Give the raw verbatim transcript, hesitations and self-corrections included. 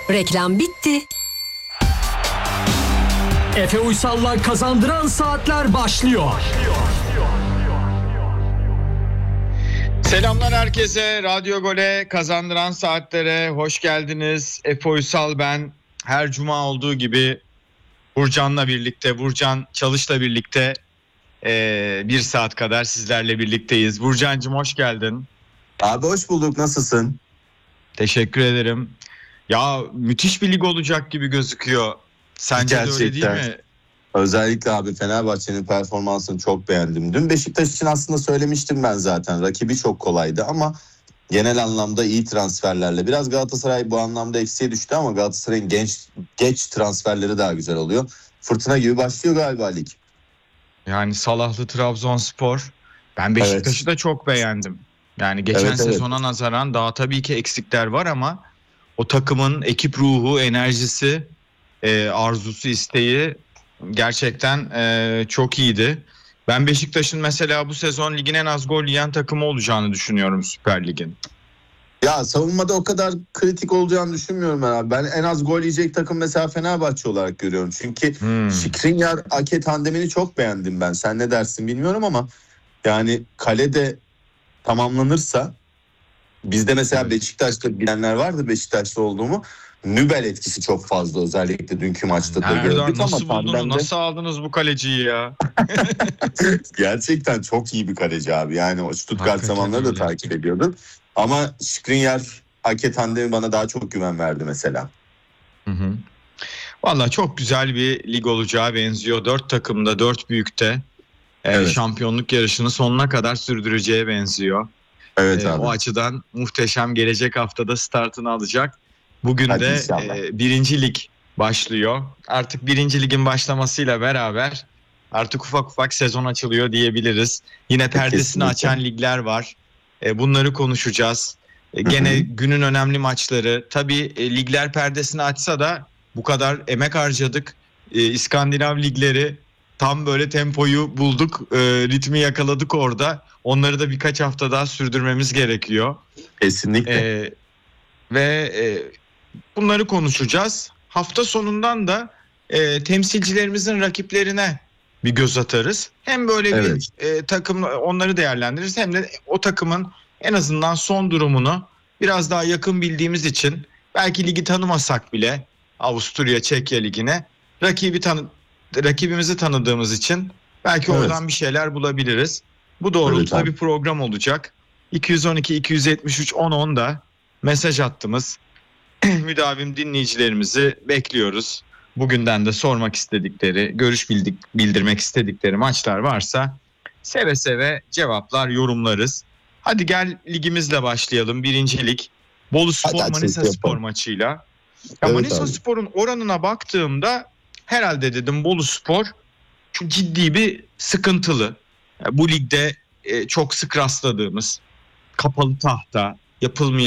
Reklam bitti. Efe Uysal'la Kazandıran Saatler başlıyor. Selamlar herkese. Radyo Gol'e, Kazandıran Saatlere hoş geldiniz. Efe Uysal ben. Her cuma olduğu gibi Burcan'la birlikte, Burcan Çalış'la birlikte e, bir saat kadar sizlerle birlikteyiz. Burcan'cığım hoş geldin. Abi hoş bulduk, nasılsın? Teşekkür ederim. Ya müthiş bir lig olacak gibi gözüküyor. Sence Gerçekten. de öyle değil mi? Özellikle abi Fenerbahçe'nin performansını çok beğendim. Dün Beşiktaş için aslında söylemiştim ben zaten. Rakibi çok kolaydı ama genel anlamda iyi transferlerle. Biraz Galatasaray bu anlamda eksiye düştü ama Galatasaray'ın genç geç transferleri daha güzel oluyor. Fırtına gibi başlıyor galiba lig. Yani Salahlı Trabzonspor. Ben Beşiktaş'ı Evet. da çok beğendim. Yani geçen Evet, evet. sezona nazaran daha tabii ki eksikler var ama o takımın ekip ruhu, enerjisi, e, arzusu, isteği gerçekten e, çok iyiydi. Ben Beşiktaş'ın mesela bu sezon ligin en az gol yiyen takımı olacağını düşünüyorum Süper Lig'in. Ya savunmada o kadar kritik olacağını düşünmüyorum ben abi. Ben en az gol yiyecek takım mesela Fenerbahçe olarak görüyorum. Çünkü Hmm. Skriniar Ake tandemini çok beğendim ben. Sen ne dersin bilmiyorum ama yani kalede tamamlanırsa bizde mesela Evet. Beşiktaş'ta bilenler vardı Beşiktaş'ta olduğumu. Nübel etkisi çok fazla özellikle dünkü maçta da Nereden, gördük ama nasıl buldunuz, tandemde nasıl aldınız bu kaleciyi ya? gerçekten çok iyi bir kaleci abi. Yani o Stuttgart Hakikaten zamanları da öyle. takip ediyordum. Ama Skriniar Ake tandemi bana daha çok güven verdi mesela. Hı hı. Valla çok güzel bir lig olacağı benziyor. Dört takımda, dört büyükte e, Evet. şampiyonluk yarışını sonuna kadar sürdüreceğe benziyor. Evet E, abi. o açıdan muhteşem, gelecek haftada startını alacak. Bugün Hadi de inşallah. e, birinci lig başlıyor. Artık birinci ligin başlamasıyla beraber artık ufak ufak sezon açılıyor diyebiliriz. Yine perdesini Kesinlikle. açan ligler var. E, bunları konuşacağız. E, gene Hı hı. günün önemli maçları. Tabii e, ligler perdesini açsa da bu kadar emek harcadık. E, İskandinav ligleri tam böyle tempoyu bulduk, e, ritmi yakaladık orada. Onları da birkaç hafta daha sürdürmemiz gerekiyor. Kesinlikle. E, ve e, bunları konuşacağız. Hafta sonundan da e, temsilcilerimizin rakiplerine bir göz atarız. Hem böyle Evet. bir e, takım onları değerlendiririz hem de o takımın en azından son durumunu biraz daha yakın bildiğimiz için belki ligi tanımasak bile Avusturya Çekya ligine rakibi tanı rakibimizi tanıdığımız için belki Evet. oradan bir şeyler bulabiliriz. Bu doğrultuda Evet abi. bir program olacak. iki yüz on iki iki yüz yetmiş üç on onda mesaj attığımız müdavim dinleyicilerimizi bekliyoruz. Bugünden de sormak istedikleri, görüş bildik, bildirmek istedikleri maçlar varsa seve seve cevaplar, yorumlarız. Hadi gel ligimizle başlayalım. Birinci lig. Bolu Spor Hadi Manisa açılış Spor yapalım. maçıyla. Ya Evet Manisa abi. Spor'un oranına baktığımda herhalde dedim Bolu Spor çok ciddi bir sıkıntılı. Ya bu ligde e, çok sık rastladığımız kapalı tahta, yapılmayan